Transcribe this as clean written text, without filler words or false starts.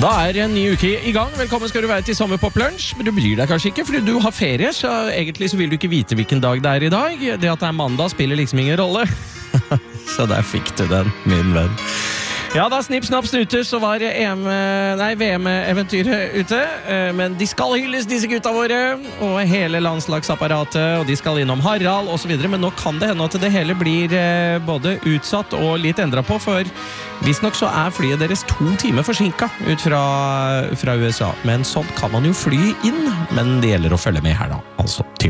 Da en ny uke I gang. Velkommen skal du være til Sommer Pop Lunch. Men du bryr deg kanskje ikke, fordi du har ferie, så egentlig så vil du ikke vite hvilken dag det I dag. Det at det mandag spiller liksom ingen rolle. Så der fikk du den, min venn. Ja, da snipp, snapp, snute, så var VM-eventyret ute. Men de skal hylles, disse gutta våre, og hele landslagsapparatet, og de skal innom Harald, og så videre. Men nå kan det hende at det hele blir både utsatt og litt endret på, for visstnok så flyet deres 2 timer forsinket ut fra USA. Men sånn kan man jo fly inn, men det gjelder å følge med her da, altså til